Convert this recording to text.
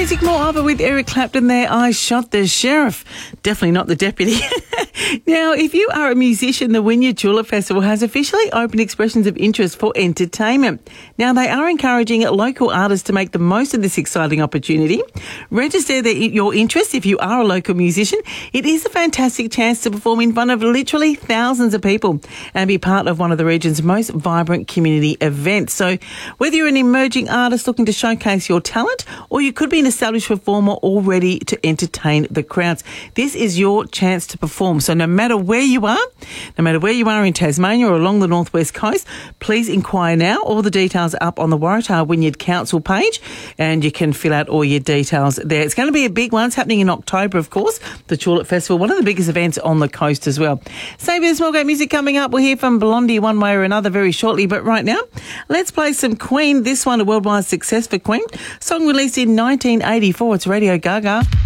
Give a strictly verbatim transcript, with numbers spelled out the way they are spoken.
music, more of it with Eric Clapton there. I shot the sheriff. Definitely not the deputy. Now, if you are a musician, the Wynyard Julep Festival has officially opened expressions of interest for entertainment. Now, they are encouraging local artists to make the most of this exciting opportunity. Register the, your interest if you are a local musician. It is a fantastic chance to perform in front of literally thousands of people and be part of one of the region's most vibrant community events. So whether you're an emerging artist looking to showcase your talent, or you could be an established performer all ready to entertain the crowds, this is your chance to perform. So no matter where you are, no matter where you are in Tasmania or along the northwest coast, please inquire now. All the details are up on the Waratah Wynyard Council page, and you can fill out all your details there. It's going to be a big one. It's happening in October, of course, the Julep Festival, one of the biggest events on the coast as well. Save you some more great music coming up. We'll hear from Blondie one way or another very shortly, but right now, let's play some Queen. This one, a worldwide success for Queen. Song released in nineteen eighty-four. It's Radio Gaga.